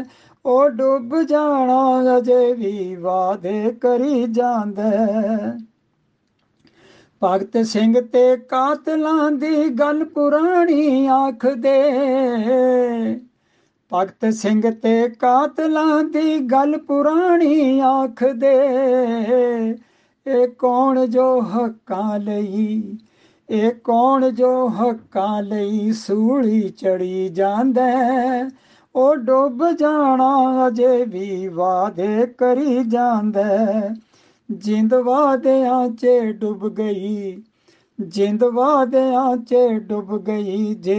ਉਹ ਡੁੱਬ ਜਾਣਾ ਅਜੇ ਵੀ ਵਾਅਦੇ ਕਰੀ ਜਾਂਦਾ। ਭਗਤ ਸਿੰਘ ਤੇ ਕਾਤਲਾਂ ਦੀ ਗੱਲ ਪੁਰਾਣੀ ਆਖਦੇ। ਭਗਤ ਸਿੰਘ ਤੇ ਕਾਤਲਾਂ ਦੀ ਗੱਲ ਪੁਰਾਣੀ ਆਖਦੇ। ਇਹ ਕੌਣ ਜੋ ਹੱਕਾਂ ਲਈ, ਇਹ ਕੌਣ ਜੋ ਹੱਕਾਂ ਲਈ ਸੂਲੀ ਚੜੀ ਜਾਂਦਾ। ਉਹ ਡੁੱਬ ਜਾਣਾ ਅਜੇ ਵੀ ਵਾਅਦੇ ਕਰੀ ਜਾਂਦਾ। ਜਿੰਦ ਵਾਅਦਿਆਂ 'ਚ ਡੁੱਬ ਗਈ, ਜਿੰਦ ਵਾਅਦਿਆਂ 'ਚ ਡੁੱਬ ਗਈ। ਜੇ